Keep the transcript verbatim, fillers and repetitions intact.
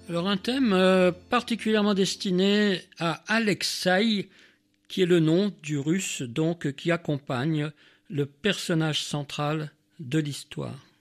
Alors un thème euh, particulièrement destiné à Alexeï, qui est le nom du russe donc qui accompagne le personnage central de l'histoire.